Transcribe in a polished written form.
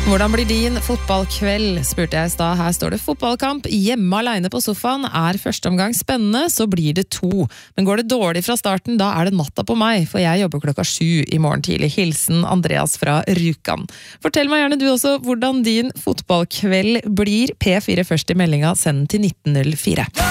Hvordan blir din fotballkveld, spurte jeg I stad. Her står det fotballkamp. Hjemme alene på sofaen. Første omgang spennende, så blir det 2. Men går det dårlig fra starten, da det natta på meg, for jeg jobber 7:00 I morgen tidlig. Hilsen Andreas fra Rjukan. Fortell meg gjerne du også hvordan din fotballkveld blir. P4 først I meldinga, send til 1904.